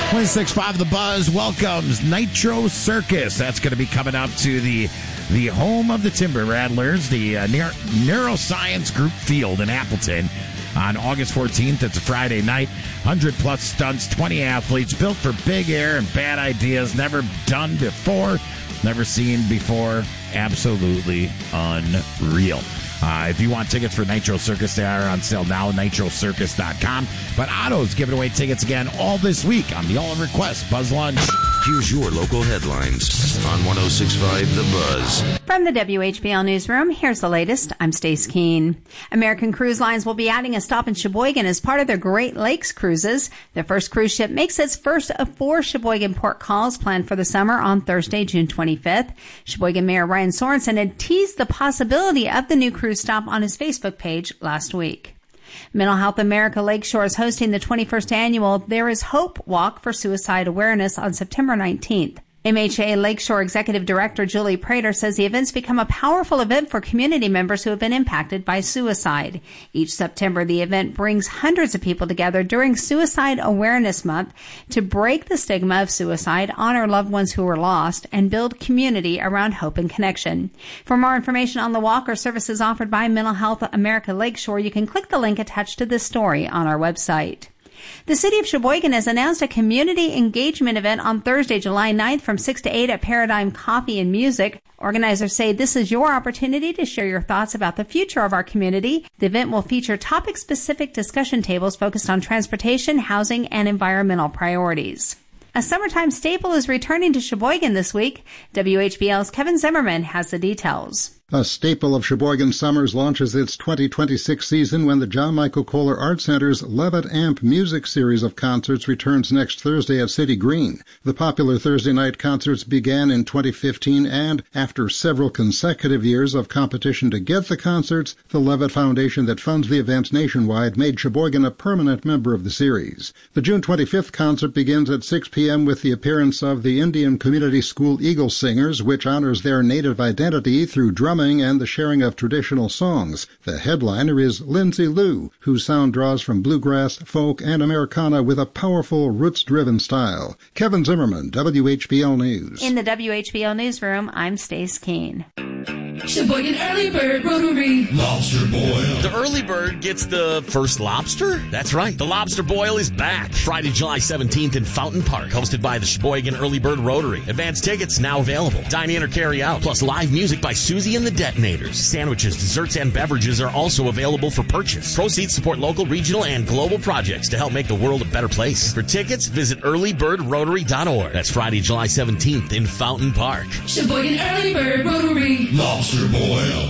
26.5 The Buzz welcomes Nitro Circus. That's going to be coming out to the home of the Timber Rattlers, the Neuroscience Group Field in Appleton on August 14th. It's a Friday night. 100-plus stunts, 20 athletes, built for big air and bad ideas, never done before, never seen before. Absolutely unreal. If you want tickets for Nitro Circus, they are on sale now, nitrocircus.com. But Otto's giving away tickets again all this week on the All Request Buzz Lunch. Here's your local headlines on 106.5 The Buzz. From the WHBL Newsroom, here's the latest. I'm Stace Keene. American Cruise Lines will be adding a stop in Sheboygan as part of their Great Lakes cruises. The first cruise ship makes its first of 4 Sheboygan port calls planned for the summer on Thursday, June 25th. Sheboygan Mayor Ryan Sorensen had teased the possibility of the new cruise stop on his Facebook page last week. Mental Health America Lakeshore is hosting the 21st annual There Is Hope Walk for Suicide Awareness on September 19th. MHA Lakeshore Executive Director Julie Prater says the events become a powerful event for community members who have been impacted by suicide. Each September, the event brings hundreds of people together during Suicide Awareness Month to break the stigma of suicide, honor loved ones who were lost, and build community around hope and connection. For more information on the walk or services offered by Mental Health America Lakeshore, you can click the link attached to this story on our website. The City of Sheboygan has announced a community engagement event on Thursday, July 9th from 6 to 8 at Paradigm Coffee and Music. Organizers say this is your opportunity to share your thoughts about the future of our community. The event will feature topic-specific discussion tables focused on transportation, housing, and environmental priorities. A summertime staple is returning to Sheboygan this week. WHBL's Kevin Zimmerman has the details. A staple of Sheboygan Summers launches its 2026 season when the John Michael Kohler Art Center's Levitt Amp Music Series of concerts returns next Thursday at City Green. The popular Thursday night concerts began in 2015, and after several consecutive years of competition to get the concerts, the Levitt Foundation that funds the events nationwide made Sheboygan a permanent member of the series. The June 25th concert begins at 6 p.m. with the appearance of the Indian Community School Eagle Singers, which honors their native identity through drumming and the sharing of traditional songs. The headliner is Lindsay Lou, whose sound draws from bluegrass, folk, and Americana with a powerful, roots-driven style. Kevin Zimmerman, WHBL News. In the WHBL Newsroom, I'm Stace Keene. Sheboygan Early Bird Rotary Lobster Boil. The Early Bird gets the first lobster? That's right. The Lobster Boil is back. Friday, July 17th in Fountain Park, hosted by the Sheboygan Early Bird Rotary. Advance tickets now available. Dine in or carry out, plus live music by Susie and the Detonators. Sandwiches, desserts, and beverages are also available for purchase. Proceeds support local, regional, and global projects to help make the world a better place. For tickets, visit earlybirdrotary.org. That's Friday, July 17th in Fountain Park. Sheboygan Early Bird Rotary Lobster Boil.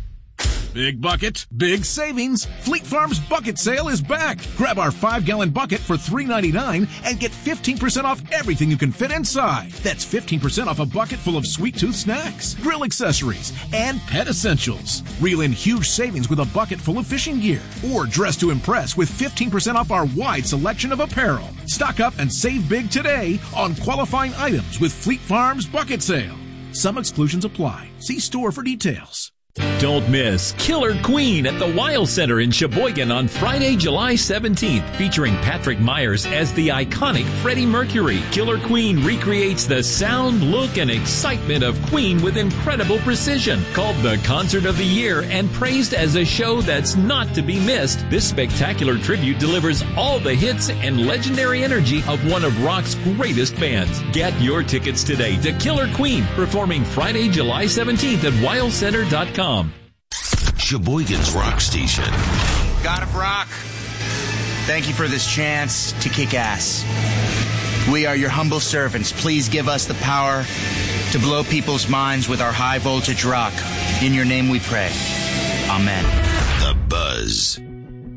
Big bucket, big savings. Fleet Farm's bucket sale is back. Grab our 5-gallon bucket for $3.99 and get 15% off everything you can fit inside. That's 15% off a bucket full of sweet tooth snacks, grill accessories, and pet essentials. Reel in huge savings with a bucket full of fishing gear. Or dress to impress with 15% off our wide selection of apparel. Stock up and save big today on qualifying items with Fleet Farm's bucket sale. Some exclusions apply. See store for details. Don't miss Killer Queen at the Weil Center in Sheboygan on Friday, July 17th, featuring Patrick Myers as the iconic Freddie Mercury. Killer Queen recreates the sound, look, and excitement of Queen with incredible precision. Called the Concert of the Year and praised as a show that's not to be missed, this spectacular tribute delivers all the hits and legendary energy of one of rock's greatest bands. Get your tickets today to Killer Queen, performing Friday, July 17th at weilcenter.com. Sheboygan's Rock Station. God of Rock, thank you for this chance to kick ass. We are your humble servants. Please give us the power to blow people's minds with our high voltage rock. In your name we pray. Amen. The Buzz.